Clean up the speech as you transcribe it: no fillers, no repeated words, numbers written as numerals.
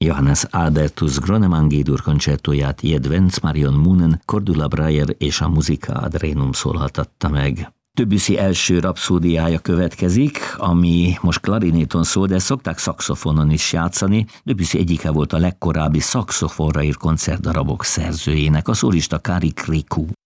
Johannes Albertus Gronemann G-dur koncertóját Jedvenc Marion Moonen, Cordula Breyer és a Musica ad Renum szólhatatta meg. Debussy első rapszódiája következik, ami most klarinéton szól, de szokták szaxofonon is játszani. Debussy egyike volt a legkorábbi szaxofonra írt koncertdarabok szerzőjének, a szólista Kari Kriku.